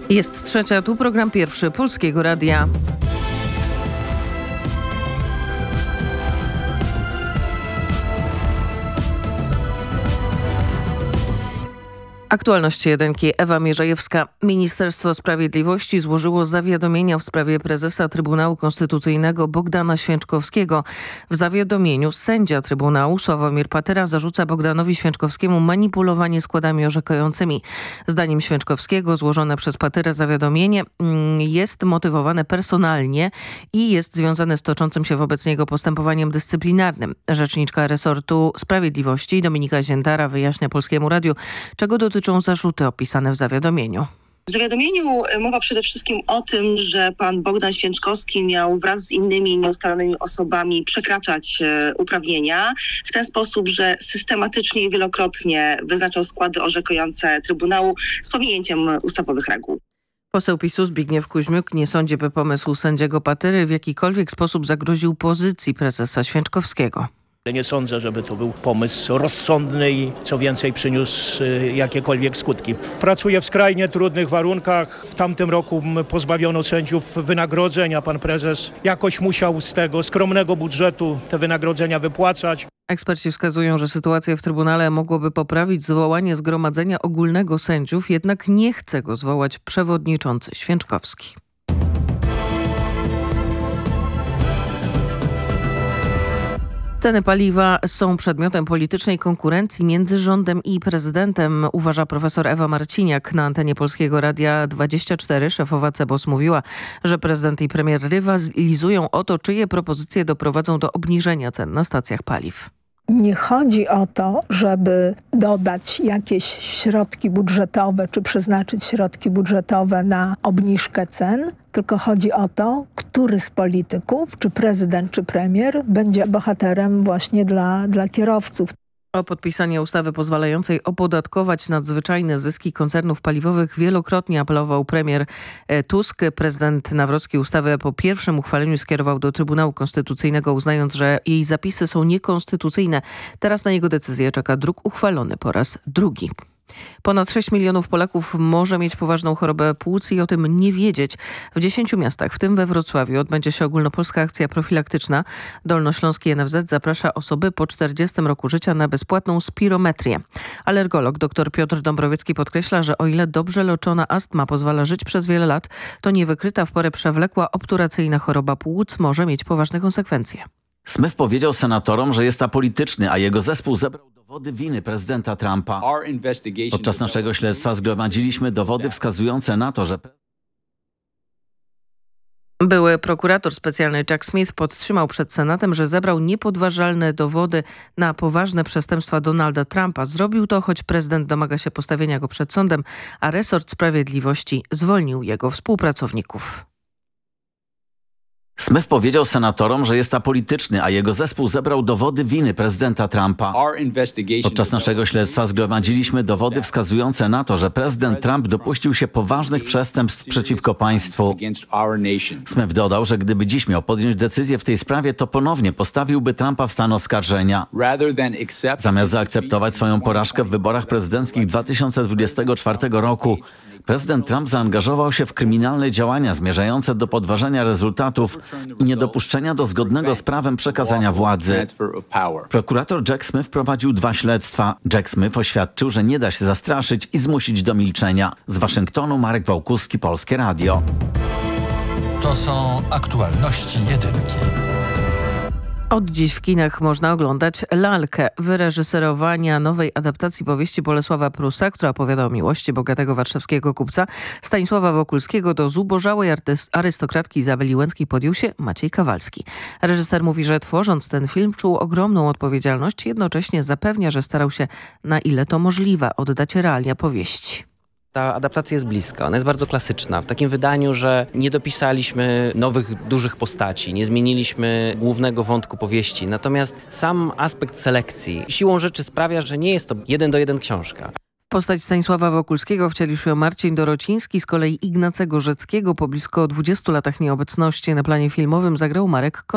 Jest trzecia, tu program pierwszy Polskiego Radia. Aktualności jedynki. Ewa Mierzejewska. Ministerstwo Sprawiedliwości złożyło zawiadomienia w sprawie prezesa Trybunału Konstytucyjnego Bogdana Święczkowskiego. W zawiadomieniu sędzia Trybunału Sławomir Patyra zarzuca Bogdanowi Święczkowskiemu manipulowanie składami orzekającymi. Zdaniem Święczkowskiego złożone przez Patyrę zawiadomienie jest motywowane personalnie i jest związane z toczącym się wobec niego postępowaniem dyscyplinarnym. Rzeczniczka resortu Sprawiedliwości Dominika Ziętara wyjaśnia Polskiemu Radiu, czego dotyczą zarzuty opisane w zawiadomieniu. W zawiadomieniu mowa przede wszystkim o tym, że pan Bogdan Święczkowski miał wraz z innymi nieustalonymi osobami przekraczać uprawnienia w ten sposób, że systematycznie i wielokrotnie wyznaczał składy orzekające Trybunału z pominięciem ustawowych reguł. Poseł PiS-u Zbigniew Kuźmiuk nie sądzi, by pomysł sędziego Patyry w jakikolwiek sposób zagroził pozycji prezesa Święczkowskiego. Nie sądzę, żeby to był pomysł rozsądny i co więcej przyniósł jakiekolwiek skutki. Pracuję w skrajnie trudnych warunkach. W tamtym roku pozbawiono sędziów wynagrodzenia. Pan prezes jakoś musiał z tego skromnego budżetu te wynagrodzenia wypłacać. Eksperci wskazują, że sytuację w Trybunale mogłoby poprawić zwołanie Zgromadzenia Ogólnego Sędziów, jednak nie chce go zwołać przewodniczący Święczkowski. Ceny paliwa są przedmiotem politycznej konkurencji między rządem i prezydentem, uważa profesor Ewa Marciniak. Na antenie Polskiego Radia 24 szefowa CBOS mówiła, że prezydent i premier rywalizują o to, czyje propozycje doprowadzą do obniżenia cen na stacjach paliw. Nie chodzi o to, żeby dodać jakieś środki budżetowe, czy przeznaczyć środki budżetowe na obniżkę cen, tylko chodzi o to, który z polityków, czy prezydent, czy premier, będzie bohaterem właśnie dla kierowców. O podpisanie ustawy pozwalającej opodatkować nadzwyczajne zyski koncernów paliwowych wielokrotnie apelował premier Tusk. Prezydent Nawrocki ustawę po pierwszym uchwaleniu skierował do Trybunału Konstytucyjnego, uznając, że jej zapisy są niekonstytucyjne. Teraz na jego decyzję czeka druk uchwalony po raz drugi. Ponad 6 milionów Polaków może mieć poważną chorobę płuc i o tym nie wiedzieć. W 10 miastach, w tym we Wrocławiu, odbędzie się ogólnopolska akcja profilaktyczna. Dolnośląski NFZ zaprasza osoby po 40 roku życia na bezpłatną spirometrię. Alergolog dr Piotr Dąbrowiecki podkreśla, że o ile dobrze leczona astma pozwala żyć przez wiele lat, to niewykryta w porę przewlekła obturacyjna choroba płuc może mieć poważne konsekwencje. Smith powiedział senatorom, że jest apolityczny, a jego zespół zebrał dowody winy prezydenta Trumpa. Podczas naszego śledztwa zgromadziliśmy dowody wskazujące na to, że... Były prokurator specjalny Jack Smith podtrzymał przed Senatem, że zebrał niepodważalne dowody na poważne przestępstwa Donalda Trumpa. Zrobił to, choć prezydent domaga się postawienia go przed sądem, a resort sprawiedliwości zwolnił jego współpracowników. Smith powiedział senatorom, że jest apolityczny, a jego zespół zebrał dowody winy prezydenta Trumpa. Podczas naszego śledztwa zgromadziliśmy dowody wskazujące na to, że prezydent Trump dopuścił się poważnych przestępstw przeciwko państwu. Smith dodał, że gdyby dziś miał podjąć decyzję w tej sprawie, to ponownie postawiłby Trumpa w stan oskarżenia. Zamiast zaakceptować swoją porażkę w wyborach prezydenckich 2024 roku, prezydent Trump zaangażował się w kryminalne działania zmierzające do podważenia rezultatów i niedopuszczenia do zgodnego z prawem przekazania władzy. Prokurator Jack Smith prowadził 2 śledztwa. Jack Smith oświadczył, że nie da się zastraszyć i zmusić do milczenia. Z Waszyngtonu Marek Wałkuski, Polskie Radio. To są aktualności jedynki. Od dziś w kinach można oglądać Lalkę, wyreżyserowania nowej adaptacji powieści Bolesława Prusa, która opowiada o miłości bogatego warszawskiego kupca Stanisława Wokulskiego do zubożałej arystokratki Izabeli Łęckiej podjął się Maciej Kawalski. Reżyser mówi, że tworząc ten film czuł ogromną odpowiedzialność, jednocześnie zapewnia, że starał się, na ile to możliwe, oddać realia powieści. Ta adaptacja jest bliska, ona jest bardzo klasyczna. W takim wydaniu, że nie dopisaliśmy nowych, dużych postaci, nie zmieniliśmy głównego wątku powieści. Natomiast sam aspekt selekcji siłą rzeczy sprawia, że nie jest to 1:1 książka. Postać Stanisława Wokulskiego wcielił się Marcin Dorociński, z kolei Ignacego Rzeckiego po blisko 20 latach nieobecności na planie filmowym zagrał Marek